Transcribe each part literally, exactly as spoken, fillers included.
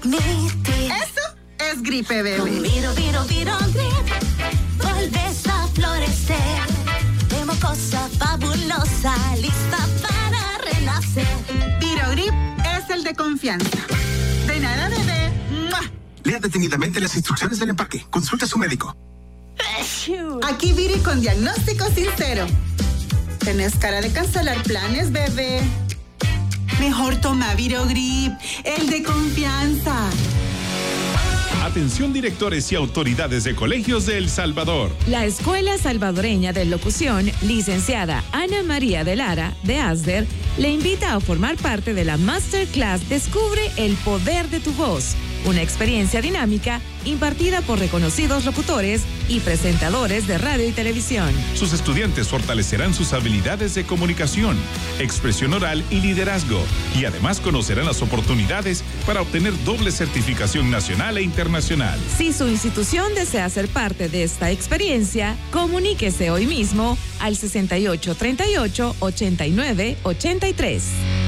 transmitir. Eso es gripe, bebé. Con Viro, Viro, Viro Grip, vuelves a florecer. De mocosa fabulosa, lista para renacer. Viro Grip es el de confianza. De nada, bebé. ¡Mua! Lea detenidamente las instrucciones del empaque. Consulte a su médico. Aquí Viri con diagnóstico sincero. ¿Tenés cara de cancelar planes, bebé? Mejor toma Virogrip, el de confianza. Atención directores y autoridades de colegios de El Salvador. La Escuela Salvadoreña de Locución, licenciada Ana María de Lara, de ASDER, le invita a formar parte de la Masterclass Descubre el Poder de tu Voz, una experiencia dinámica impartida por reconocidos locutores y presentadores de radio y televisión. Sus estudiantes fortalecerán sus habilidades de comunicación, expresión oral y liderazgo, y además conocerán las oportunidades para obtener doble certificación nacional e internacional. Si su institución desea ser parte de esta experiencia, comuníquese hoy mismo al sesenta y ocho, treinta y ocho, ochenta y nueve, ochenta y tres.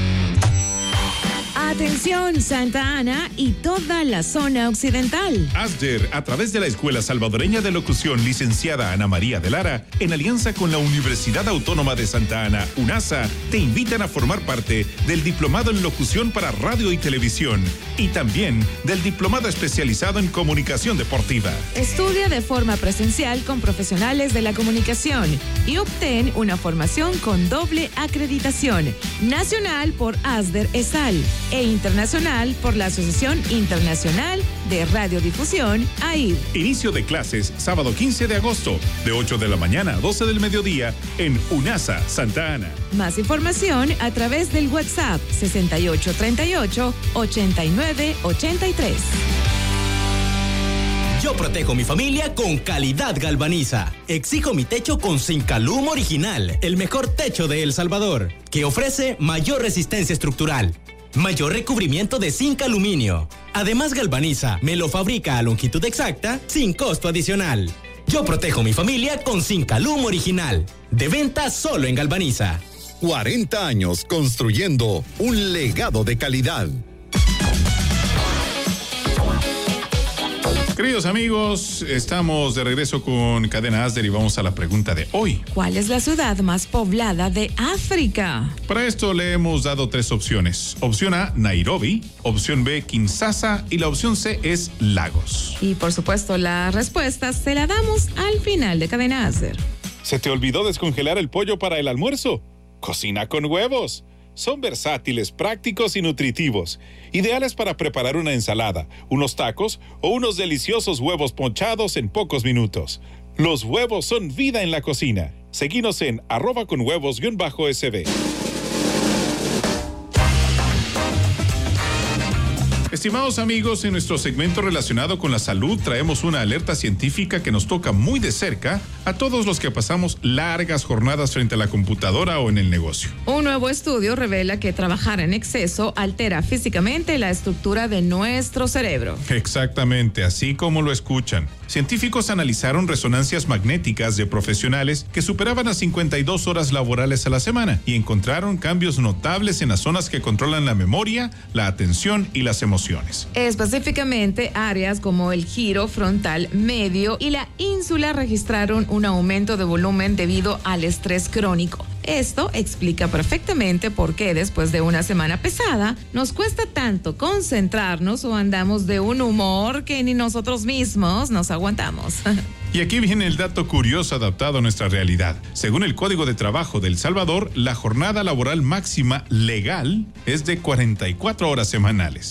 Atención, Santa Ana y toda la zona occidental. ASDER, a través de la Escuela Salvadoreña de Locución, licenciada Ana María de Lara, en alianza con la Universidad Autónoma de Santa Ana, UNASA, te invitan a formar parte del Diplomado en Locución para Radio y Televisión y también del Diplomado especializado en Comunicación Deportiva. Estudia de forma presencial con profesionales de la comunicación y obtén una formación con doble acreditación, nacional por ASDER ESAL e internacional por la Asociación Internacional de Radiodifusión, A I R. Inicio de clases sábado quince de agosto, de ocho de la mañana a doce del mediodía en UNASA, Santa Ana. Más información a través del WhatsApp sesenta y ocho, treinta y ocho, ochenta y nueve, ochenta y tres. Yo protejo mi familia con Calidad Galvaniza. Exijo mi techo con Zincalum Original, el mejor techo de El Salvador, que ofrece mayor resistencia estructural, mayor recubrimiento de zinc aluminio. Además, Galvaniza me lo fabrica a longitud exacta sin costo adicional. Yo protejo mi familia con Zincalum Original. De venta solo en Galvaniza. cuarenta años construyendo un legado de calidad. Queridos amigos, estamos de regreso con Cadena ASDER y vamos a la pregunta de hoy. ¿Cuál es la ciudad más poblada de África? Para esto le hemos dado tres opciones. Opción A, Nairobi. Opción B, Kinshasa. Y la opción C es Lagos. Y por supuesto, la respuesta se la damos al final de Cadena ASDER. ¿Se te olvidó descongelar el pollo para el almuerzo? Cocina con huevos. Son versátiles, prácticos y nutritivos. Ideales para preparar una ensalada, unos tacos o unos deliciosos huevos ponchados en pocos minutos. Los huevos son vida en la cocina. Seguinos en arroba con huevos guión bajo S B. Estimados amigos, en nuestro segmento relacionado con la salud traemos una alerta científica que nos toca muy de cerca a todos los que pasamos largas jornadas frente a la computadora o en el negocio. Un nuevo estudio revela que trabajar en exceso altera físicamente la estructura de nuestro cerebro. Exactamente, así como lo escuchan. Científicos analizaron resonancias magnéticas de profesionales que superaban las cincuenta y dos horas laborales a la semana y encontraron cambios notables en las zonas que controlan la memoria, la atención y las emociones. Específicamente, áreas como el giro frontal medio y la ínsula registraron un aumento de volumen debido al estrés crónico. Esto explica perfectamente por qué después de una semana pesada nos cuesta tanto concentrarnos o andamos de un humor que ni nosotros mismos nos aguantamos. Y aquí viene el dato curioso adaptado a nuestra realidad. Según el Código de Trabajo de El Salvador, la jornada laboral máxima legal es de cuarenta y cuatro horas semanales.